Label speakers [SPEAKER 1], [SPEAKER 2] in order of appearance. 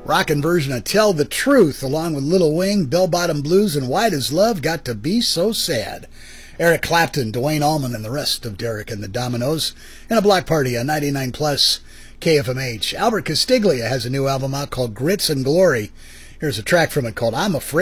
[SPEAKER 1] Rockin' version of Tell the Truth, along with Little Wing, Bell Bottom Blues, and Why Does Love Got to Be So Sad? Eric Clapton, Dwayne Allman, and the rest of Derek and the Dominoes in a block party on 99 Plus KFMH. Albert Castiglia has a new album out called Grits and Glory. Here's a track from it called I'm Afraid.